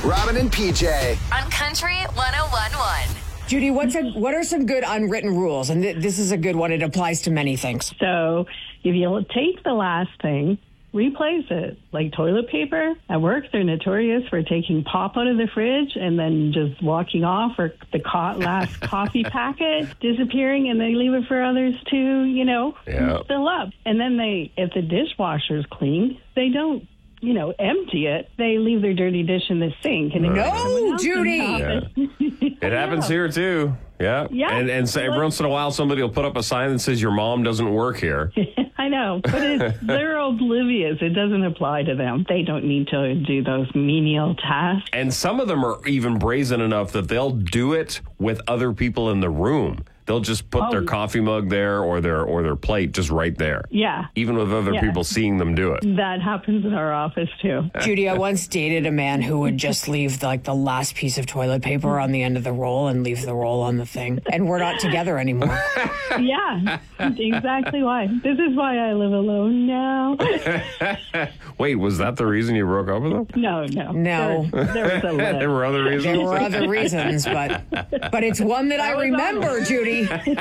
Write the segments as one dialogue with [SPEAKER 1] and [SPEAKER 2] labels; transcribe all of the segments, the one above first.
[SPEAKER 1] Robin and PJ.
[SPEAKER 2] On Country 101.1.
[SPEAKER 3] Judy, what are some good unwritten rules? And this is a good one. It applies to many things.
[SPEAKER 4] So if you take the last thing, replace it. Like toilet paper. At work, they're notorious for taking pop out of the fridge and then just walking off, or the last coffee packet disappearing, and they leave it for others to, fill up. And then if the dishwasher's clean, they don't, empty it. They leave their dirty dish in the sink. And
[SPEAKER 3] No, Judy!
[SPEAKER 5] It happens here, too. Yeah. And so every once in a while, somebody will put up a sign that says your mom doesn't work here.
[SPEAKER 4] I know, but they're oblivious. It doesn't apply to them. They don't need to do those menial tasks.
[SPEAKER 5] And some of them are even brazen enough that they'll do it with other people in the room. They'll just put their coffee mug there or their plate just right there.
[SPEAKER 4] Yeah.
[SPEAKER 5] Even with other people seeing them do it.
[SPEAKER 4] That happens in our office, too.
[SPEAKER 3] Judy, I once dated a man who would just leave the last piece of toilet paper on the end of the roll and leave the roll on the thing. And we're not together anymore.
[SPEAKER 4] Yeah, exactly why. This is why I live alone now.
[SPEAKER 5] Wait, was that the reason you broke up with him?
[SPEAKER 4] No. There was a list.
[SPEAKER 5] There were other reasons?
[SPEAKER 3] There were other reasons, but it's one that I remember, Judy.
[SPEAKER 2] Robin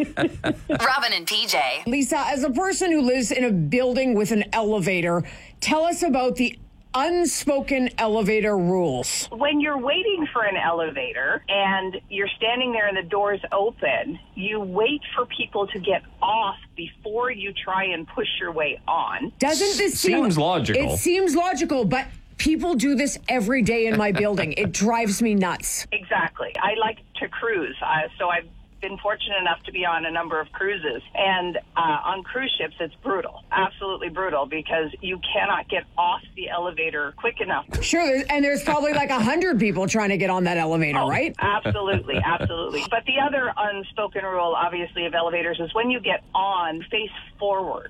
[SPEAKER 2] and PJ.
[SPEAKER 3] Lisa, as a person who lives in a building with an elevator, tell us about the unspoken elevator rules.
[SPEAKER 6] When you're waiting for an elevator and you're standing there and the door's open, you wait for people to get off before you try and push your way on.
[SPEAKER 3] Doesn't this
[SPEAKER 5] seems logical?
[SPEAKER 3] It seems logical, but people do this every day in my building. It drives me nuts.
[SPEAKER 6] Exactly. I like to cruise, so I've been fortunate enough to be on a number of cruises, and on cruise ships it's brutal, absolutely brutal, because you cannot get off the elevator quick enough.
[SPEAKER 3] Sure, and there's probably 100 people trying to get on that elevator, right?
[SPEAKER 6] Absolutely. But the other unspoken rule, obviously, of elevators is when you get on, face forward.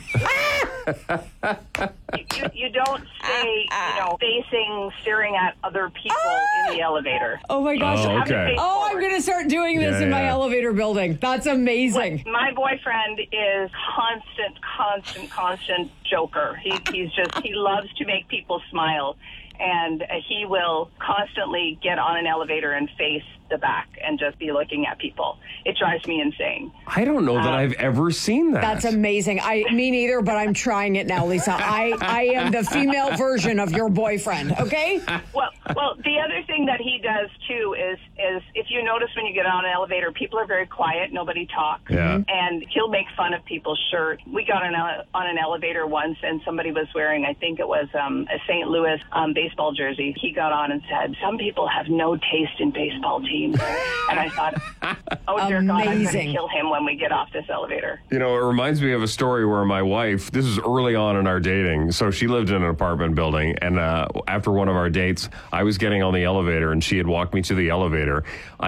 [SPEAKER 6] You don't stay, facing, staring at other people in the elevator.
[SPEAKER 3] Oh my gosh!
[SPEAKER 5] Oh, okay.
[SPEAKER 3] I'm going to start doing this in my elevator building. That's amazing.
[SPEAKER 6] My boyfriend is constant joker. He loves to make people smile, and he will constantly get on an elevator and face the back and just be looking at people. It drives me insane.
[SPEAKER 5] I don't know that I've ever seen that.
[SPEAKER 3] That's amazing. Me neither, but I'm trying it now, Lisa. I am the female version of your boyfriend, okay?
[SPEAKER 6] Well, the other thing that he does, too, is if you notice when you get on an elevator, people are very quiet, nobody talks, and he'll make fun of people's shirt. We got on an elevator once, and somebody was wearing, I think it was a St. Louis baseball jersey. He got on and said, "Some people have no taste in baseball teams." And I thought, oh, dear God, I'm going to kill him when we get off this elevator.
[SPEAKER 5] It reminds me of a story where my wife, this is early on in our dating, so she lived in an apartment building, and after one of our dates, I was getting on the elevator, and she had walked me to the elevator.